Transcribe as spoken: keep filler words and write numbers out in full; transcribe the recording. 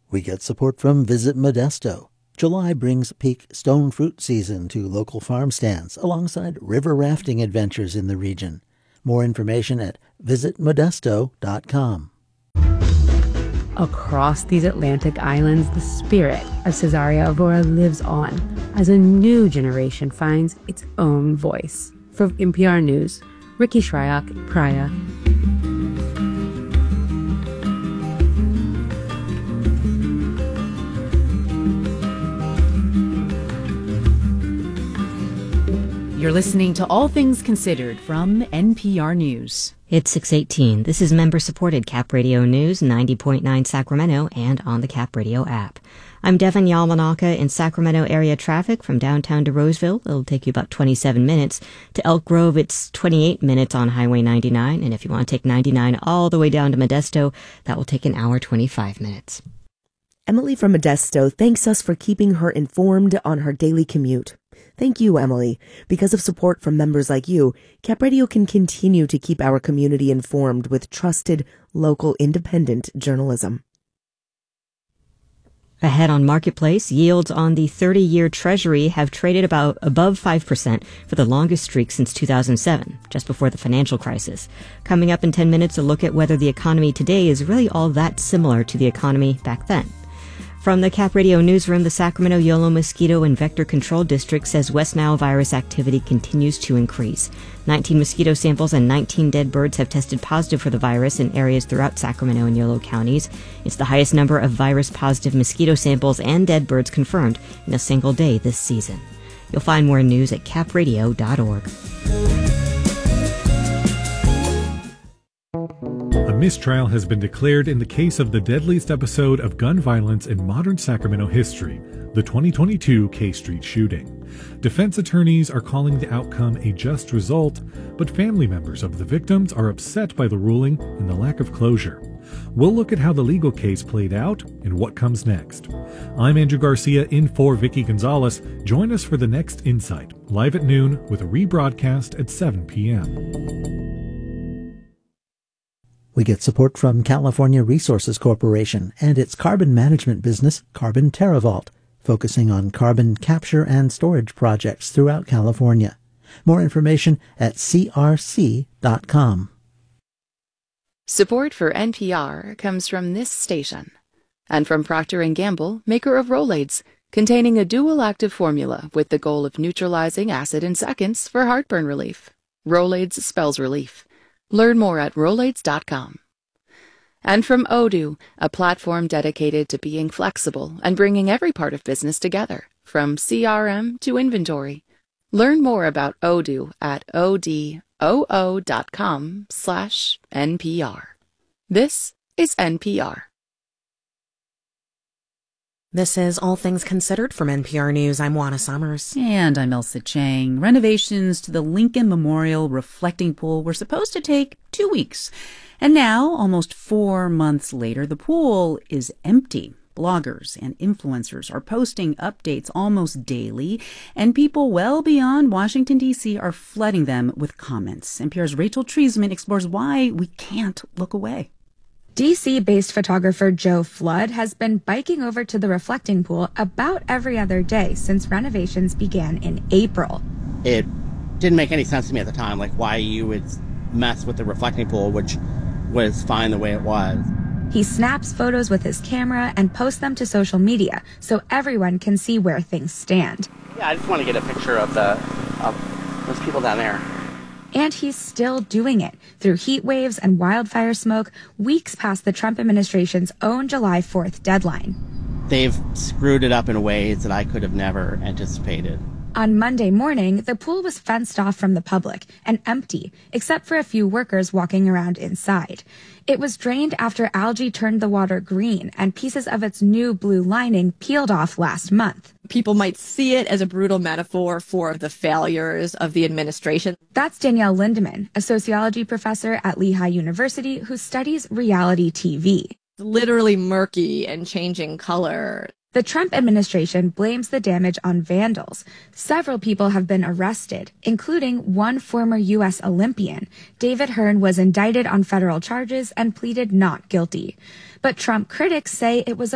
We get support from Visit Modesto. July brings peak stone fruit season to local farm stands alongside river rafting adventures in the region. More information at visit modesto dot com. Across these Atlantic islands, the spirit of Cesaria Evora lives on as a new generation finds its own voice. For N P R News, Ricky Shryock, Praia. You're listening to All Things Considered from N P R News. It's six eighteen. This is member-supported Cap Radio News, ninety point nine Sacramento, and on the Cap Radio app. I'm Devin Yamanaka in Sacramento area traffic from downtown to Roseville. It'll take you about twenty-seven minutes. To Elk Grove, it's twenty-eight minutes on Highway ninety-nine. And if you want to take ninety-nine all the way down to Modesto, that will take an hour twenty-five minutes. Emily from Modesto thanks us for keeping her informed on her daily commute. Thank you, Emily. Because of support from members like you, Cap Radio can continue to keep our community informed with trusted, local, independent journalism. Ahead on Marketplace, yields on the thirty-year Treasury have traded about above five percent for the longest streak since two thousand seven, just before the financial crisis. Coming up in ten minutes, a look at whether the economy today is really all that similar to the economy back then. From the Cap Radio newsroom, the Sacramento Yolo Mosquito and Vector Control District says West Nile virus activity continues to increase. nineteen mosquito samples and nineteen dead birds have tested positive for the virus in areas throughout Sacramento and Yolo counties. It's the highest number of virus-positive mosquito samples and dead birds confirmed in a single day this season. You'll find more news at cap radio dot org. A mistrial has been declared in the case of the deadliest episode of gun violence in modern Sacramento history, the twenty twenty-two K Street shooting. Defense attorneys are calling the outcome a just result, but family members of the victims are upset by the ruling and the lack of closure. We'll look at how the legal case played out and what comes next. I'm Andrew Garcia in for Vicky Gonzalez. Join us for the next Insight, live at noon with a rebroadcast at seven p.m. We get support from California Resources Corporation and its carbon management business, Carbon TerraVault, focusing on carbon capture and storage projects throughout California. More information at c r c dot com. Support for N P R comes from this station and from Procter and Gamble, maker of Rolaids, containing a dual active formula with the goal of neutralizing acid in seconds for heartburn relief. Rolaids spells relief. Learn more at rolaids dot com. And from Odoo, a platform dedicated to being flexible and bringing every part of business together, from C R M to inventory. Learn more about Odoo at odoo dot com slash N P R. This is N P R. This is All Things Considered from N P R News. I'm Juana Summers. And I'm Elsa Chang. Renovations to the Lincoln Memorial Reflecting Pool were supposed to take two weeks. And now, almost four months later, the pool is empty. Bloggers and influencers are posting updates almost daily, and people well beyond Washington, D C are flooding them with comments. N P R's Rachel Treisman explores why we can't look away. D C-based photographer Joe Flood has been biking over to the reflecting pool about every other day since renovations began in April. It didn't make any sense to me at the time, like why you would mess with the reflecting pool, which was fine the way it was. He snaps photos with his camera and posts them to social media so everyone can see where things stand. Yeah, I just want to get a picture of the of those people down there. And he's still doing it through heat waves and wildfire smoke weeks past the Trump administration's own July fourth deadline. They've screwed it up in ways that I could have never anticipated. On Monday morning, the pool was fenced off from the public and empty, except for a few workers walking around inside. It was drained after algae turned the water green and pieces of its new blue lining peeled off last month. People might see it as a brutal metaphor for the failures of the administration. That's Danielle Lindemann, a sociology professor at Lehigh University who studies reality T V. It's literally murky and changing color. The Trump administration blames the damage on vandals. Several people have been arrested, including one former U S Olympian. David Hearn was indicted on federal charges and pleaded not guilty. But Trump critics say it was a